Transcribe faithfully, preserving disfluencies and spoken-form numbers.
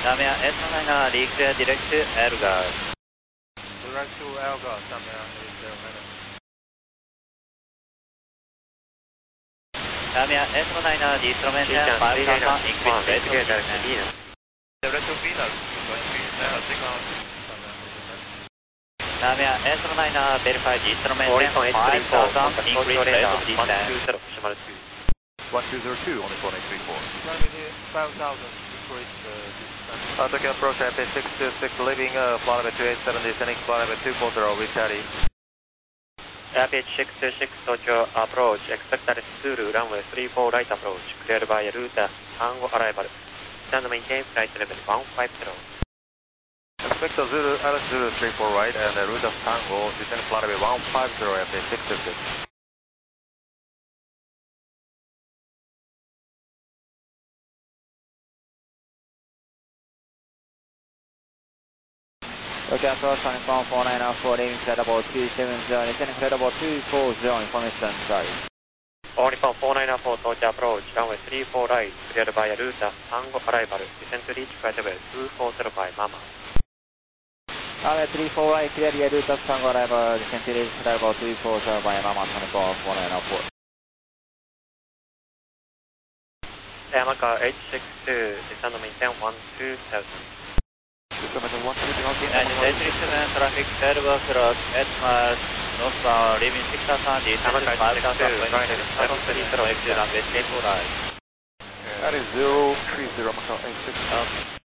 Lamia S19 reclear direct to Elgar. Direct to Elgar, Lamia eight zero minutes. Lamia S19 distro maintain five thousand increase rate of descent. Direct to Venus, now take off. Lamia S19 verify distro maintain five thousand increase rate of descent. one two zero two, only four eight three four. five thousand, increase the distance. Uh, Tokyo approach I P six two six, leaving uh, flight level two eight seven, descending flight level two four zero, with Charlie. I P six two six Tokyo approach, expected Zulu runway three four right approach, cleared by route Tango arrival. Stand maintain flight level one five zero. Expect Zulu, Alice Zulu three four right, and the route of Tango, descending flight level one five zero, I P six two six. Okay, approach on inform four nine four, leaving flight level two seven zero, descending flight level two four zero, information sorry. Only four nine four Tokyo approach, runway three four right, cleared by route Tango arrival, descend to reach flight level two four zero five, Mama. Runway three four right, clear the route of Tango arrival, descend to reach flight level two four zero five, Mama twenty-four four nine four. Yamaka H six two, descend maintain one two thousand. United eight three seven traffic twelve cross eight miles northbound, leaving six thousand descent to five thousand twenty-seven traffic to runway three four right. That is zero three zero, Macau eight six. Okay.